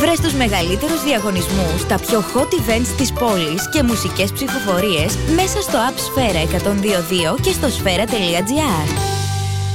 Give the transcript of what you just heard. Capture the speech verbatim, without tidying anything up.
Βρες τους μεγαλύτερους διαγωνισμούς, τα πιο hot events της πόλης και μουσικές ψηφοφορίες μέσα στο app Sfera εκατόν δύο δύο και στο sfera τελεία gr.